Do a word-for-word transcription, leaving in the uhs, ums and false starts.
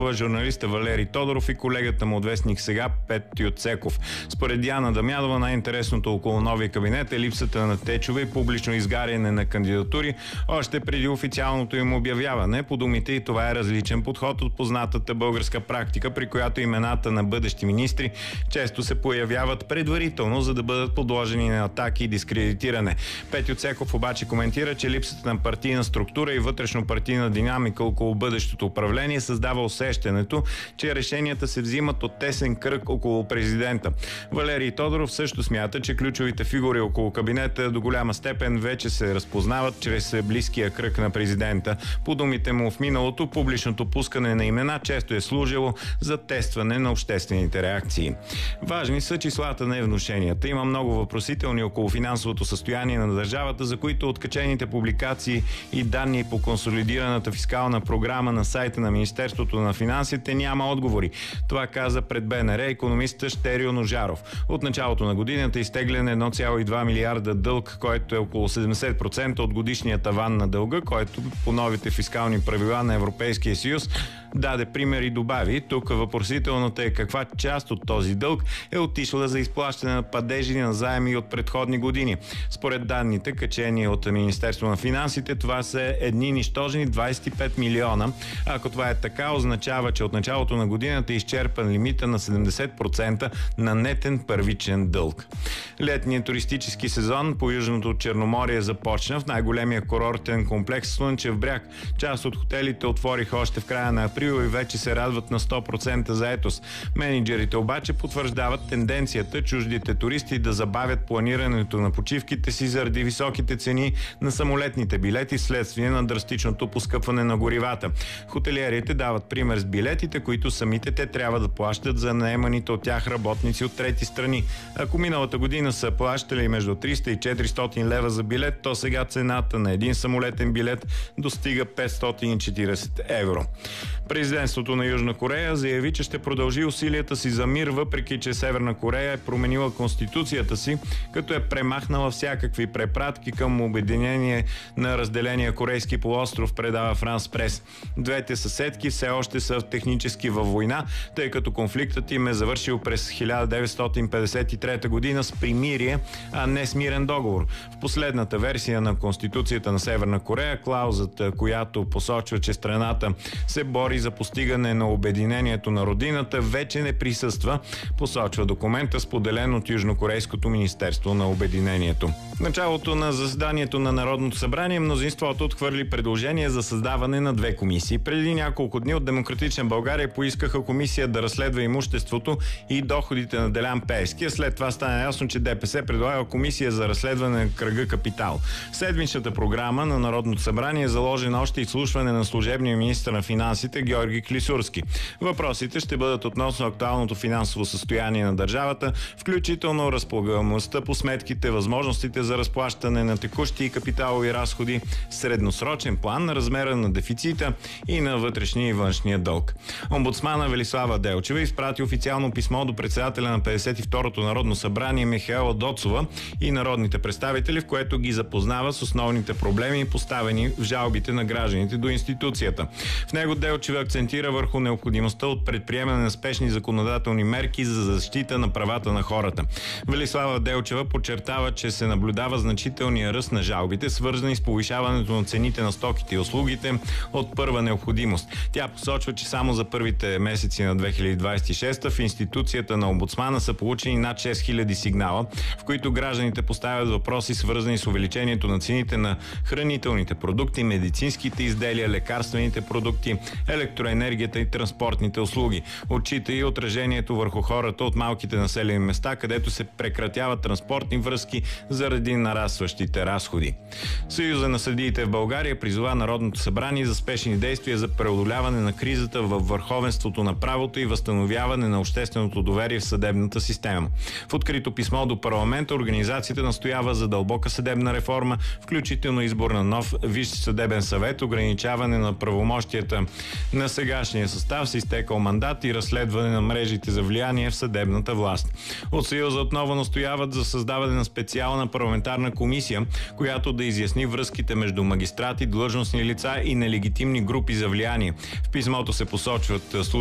журналиста Валери Тодоров и колегата му от Вестник Сега Петю Цеков. Според Диана Дамянова най-интересното около новия кабинет е липсата на течове и публично изгаряне на кандидатури още преди официалното им обявяване. По думите и това е различен подход от познатата българска практика, при която имената на бъдещи министри често се появяват предварително, за да бъдат подложени на атаки и дискредитиране. Петю Цеков обаче коментира, че липсата на партийна структура и вътрешно-партийна динамика около бъдещото управление създава усещането, че решенията се взимат от тесен кръг около президента. Валерий Тодоров също смята, че ключовите фигури около кабинета до голяма степен вече се разпознават чрез близкия кръг на президента. По думите му в миналото, публичното пускане на имена често е служило за тестване на обществените реакции. Важни са числата на внушенията. Има много въпросителни около финансовото състояние на държавата, за които откачените публикации и данни по консолидираната фискална програма на сайта на Министерството на финансите няма отговори. Това каза пред БНР икономистът Щерио Ножаров. От началото на годината е изтеглен едно цяло и две милиарда дълг, който е около седемдесет процента от годишния таван на дълга, който по новите фискални правила на Европейския съюз даде пример и добави. Тук въпросителната е каква част от този дълг е отишла за изплащане на падежи на заеми от предходни години. Според данните, качени от Министерство на финансите, това са едни нищожни двадесет и пет милиона. Ако това е така, означава, че от началото на годината е изчерпан лимита на седемдесет процента на нетен първичен дълг. Летният туристически сезон по Южното Черноморие започна. В най-големия курортен комплекс Слънчев бряг част от хотелите отвориха още в края на април и вече се радват на сто процента заетост. Мениджърите обаче потвърждават тенденцията чуждите туристи да забавят планирането на почивките си заради високите цени на самолетните билети вследствие на драстичното поскъпване на горивата. Хотелиерите дават пример с билетите, които самите те трябва да плащат за наеманите от тях работници от трети страни. Ако миналата година са плащали между триста и четиристотин лева за билет, то сега цената на един самолетен билет достига петстотин и четиридесет евро. Президентството на Южна Корея заяви, че ще продължи усилията си за мир, въпреки че Северна Корея е променила конституцията си, като е премахнала всякакви препратки към обединение на разделения корейски полуостров, предава Франс Прес. Двете съседки все още са технически във война, тъй като конфликтът им е завършил през хиляда деветстотин петдесет и трета година с примирие, а не с мирен договор. В последната версия на Конституцията на Северна Корея, клаузата, която посочва, че страната се бори за постигане на обединението на родината, вече не присъства, посочва документа, споделен от Южнокорейското министерство на обединението. В началото на заседанието на Народното събрание мнозинството отхвърли предложение за създаване на две комисии. Преди няколко дни от Демократична България поискаха комисия да разследва имуществото и доходите на Делян Пеевски. След това стана ясно, че ДПС предлага комисия за разследване на кръга Капитал. В седмичната програма на Народното събрание е заложено още изслушване на служебния министър на финансите Георги Клисурски. Въпросите ще бъдат относно актуалното финансово състояние на държавата, включително разполагаемостта по сметките, възможностите за разплащане на текущи и капиталови разходи, средносрочен план на размера на дефицита и на вътрешния и външния дълг. Омбудсмана Велислава Делчева изпрати официално писмо до председателя на петдесет и второто Народно събрание Михаела Доцова и народните представители, в което ги запознава с основните проблеми, поставени в жалбите на гражданите до институцията. В него Делчева акцентира върху необходимостта от предприемане на спешни законодателни мерки за защита на правата на хората. Велислава Делчева подчертава, че се наблюдава значителния ръст на жалбите, свързани с повишаването на цените на стоките и услугите от първа необходимост. Тя посочва, че само за първите месеци на две хиляди двадесет и шеста в институцията на омбудсмана са получени над шест хиляди сигнала, в които гражданите поставят въпроси, свързани с увеличението на цените на хранителните продукти, медицинските изделия, лекарствените продукти, електроенергията и транспортните услуги. Отчита и отражението върху хората от малките населени места, където се прекратяват транспортни връзки заради нарастващите разходи. Съюза на съдиите в България призова Народното събрание за спешни действия за преодоляване на кризата във върховенството на правото и възстановяване на общественото доверие в съдебната система. В открито писмо до парламента организацията настоява за дълбока съдебна реформа, включително избор на нов Висш съдебен съвет, ограничаване на правомощията На сегашния състав с изтекал мандат и разследване на мрежите за влияние в съдебната власт. От Съюза отново настояват за създаване на специална парламентарна комисия, която да изясни връзките между магистрати, длъжностни лица и нелегитимни групи за влияние. В писмото се посочват